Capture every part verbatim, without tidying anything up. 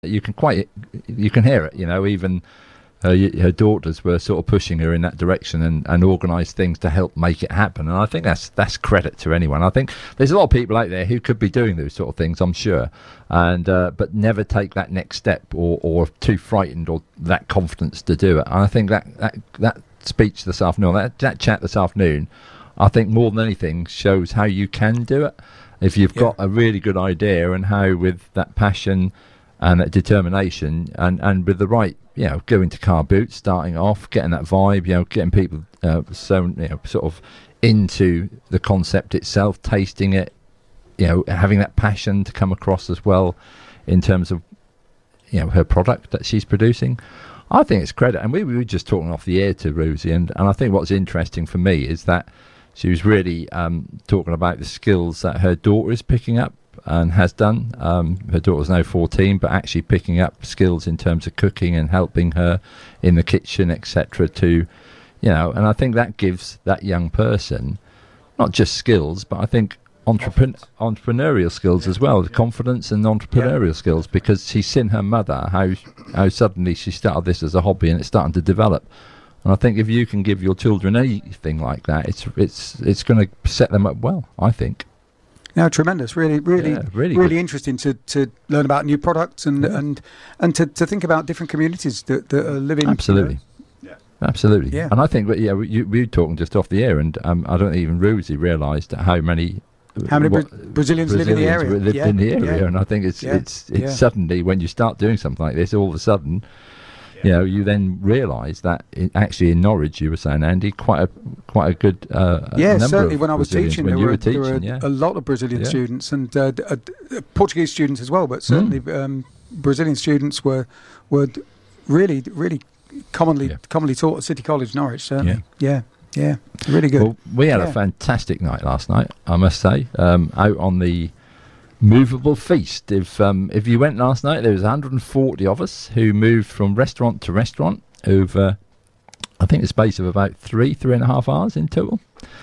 you can quite, you can hear it, you know, even her, her daughters were sort of pushing her in that direction and, and organised things to help make it happen. And I think that's that's credit to anyone. I think there's a lot of people out there who could be doing those sort of things, I'm sure, and uh, but never take that next step or, or too frightened or that confidence to do it. And I think that, that, that speech this afternoon, that, that chat this afternoon, I think more than anything shows how you can do it if you've yeah. got a really good idea, and how with that passion and that determination and, and with the right, you know, going to car boots, starting off, getting that vibe, you know, getting people uh, so, you know, sort of into the concept itself, tasting it, you know, having that passion to come across as well in terms of, you know, her product that she's producing. I think it's credit. And we, we were just talking off the air to Rosie, and, and I think what's interesting for me is that she was really um, talking about the skills that her daughter is picking up and has done. Um, her daughter's now fourteen, but actually picking up skills in terms of cooking and helping her in the kitchen, et cetera. To, you know, and I think that gives that young person not just skills, but I think entrepren- entrepreneurial skills yeah. as well, the yeah. confidence and entrepreneurial yeah. skills, because she's seen her mother how how suddenly she started this as a hobby and it's starting to develop. And I think if you can give your children anything like that, it's it's it's going to set them up well, I think. Yeah, tremendous. Really, really, yeah, really, really interesting to, to learn about new products and yeah. and, and to, to think about different communities that, that are living. Absolutely. You know. Yeah. Absolutely. Yeah. And I think that, yeah, we, we were talking just off the air, and um, I don't think even Rosie realised how many how many Bra- Brazilians, Brazilians live in the area. Lived yeah. in the area, yeah. and I think it's yeah. it's it's yeah. suddenly when you start doing something like this, all of a sudden. You know, you then realise that it, actually in Norwich, you were saying, Andy, quite a quite a good uh, yeah, number certainly. Of when I was teaching, when there you were, were teaching, there were yeah. a lot of Brazilian yeah. students and uh, d- uh, d- Portuguese students as well. But certainly, mm. um, Brazilian students were were d- really really commonly yeah. commonly taught at City College, Norwich. Certainly, yeah, yeah, yeah. really good. Well, we had yeah. a fantastic night last night, I must say, um, out on the movable feast. If um, if you went last night, there was one hundred forty of us who moved from restaurant to restaurant over, I think, the space of about three, three and a half hours in total.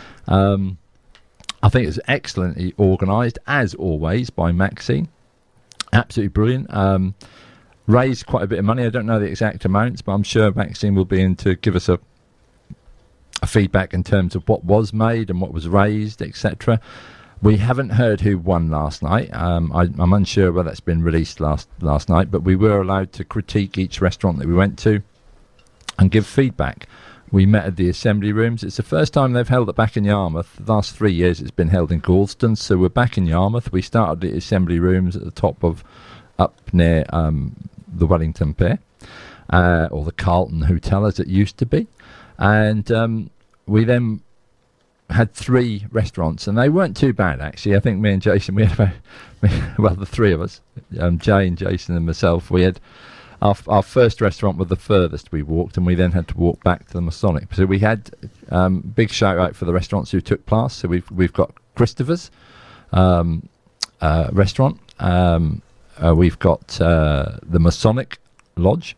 Um, I think it was excellently organised, as always, by Maxine. Absolutely brilliant. Um, raised quite a bit of money. I don't know the exact amounts, but I'm sure Maxine will be in to give us a, a feedback in terms of what was made and what was raised, et cetera. We haven't heard who won last night. Um, I, I'm unsure whether that's been released last last night, but we were allowed to critique each restaurant that we went to and give feedback. We met at the assembly rooms. It's the first time they've held it back in Yarmouth. The last three years it's been held in Gorleston, so we're back in Yarmouth. We started the assembly rooms at the top of, up near um, the Wellington Pier, uh, or the Carlton Hotel as it used to be. And um, we then had three restaurants, and they weren't too bad, actually. I think me and Jason, we had about, well, the three of us, um, Jay and Jason and myself, we had Our, our first restaurant was the furthest we walked, and we then had to walk back to the Masonic. So we had um, big shout out for the restaurants who took part. So we've we've got Christopher's um, uh, restaurant. Um, uh, we've got uh, the Masonic Lodge,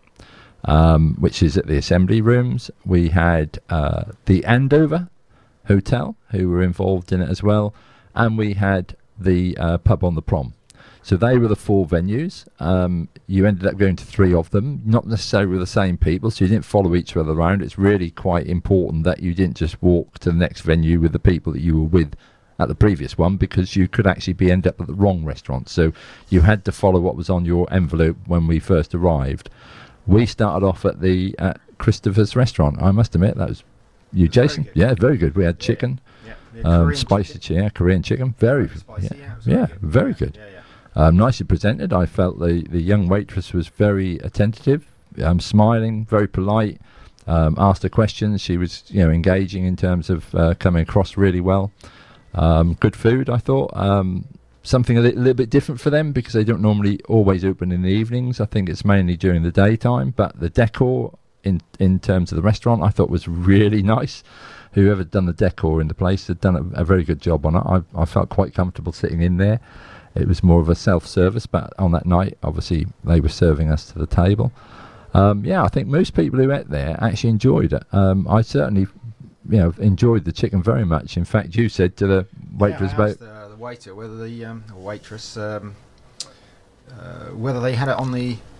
um, which is at the assembly rooms. We had uh, the Andover Hotel, who were involved in it as well, and we had the uh, pub on the Prom. So they were the four venues. Um, you ended up going to three of them, not necessarily with the same people, so you didn't follow each other around. It's really quite important that you didn't just walk to the next venue with the people that you were with at the previous one, because you could actually be end up at the wrong restaurant. So you had to follow what was on your envelope when we first arrived. We started off at the uh, Christopher's restaurant. I must admit, that was you, Jason. Very yeah, very good. We had chicken, yeah. Yeah. Um, spicy chicken, yeah, Korean chicken, very, very spicy. yeah, Yeah, yeah, very, very good. Yeah, yeah. Um, nicely presented. I felt the, the young waitress was very attentive, um, smiling, very polite. Um, asked her questions. She was, you know, engaging in terms of uh, coming across really well. Um, good food, I thought. Um, something a li- little bit different for them, because they don't normally always open in the evenings. I think it's mainly during the daytime. But the decor in in terms of the restaurant, I thought was really nice. Whoever done the decor in the place had done a, a very good job on it. I, I felt quite comfortable sitting in there. It was more of a self-service, but on that night, obviously, they were serving us to the table. Um, yeah, I think most people who ate there actually enjoyed it. Um, I certainly, you know, enjoyed the chicken very much. In fact, you said to the waitress yeah, I about asked the, the waiter whether the um, waitress um, uh, whether they had it on the